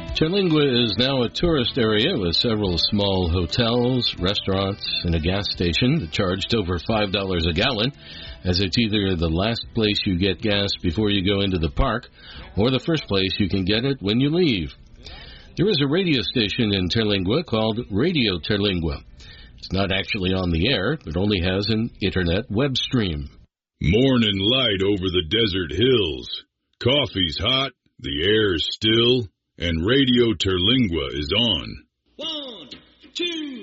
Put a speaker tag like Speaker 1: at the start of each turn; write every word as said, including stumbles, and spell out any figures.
Speaker 1: Terlingua is now a tourist area with several small hotels, restaurants, and a gas station that charged over five dollars a gallon, as it's either the last place you get gas before you go into the park or the first place you can get it when you leave. There is a radio station in Terlingua called Radio Terlingua. It's not actually on the air, but only has an internet web stream.
Speaker 2: Morning light over the desert hills. Coffee's hot, the air's still, and Radio Terlingua is on.
Speaker 3: One, two.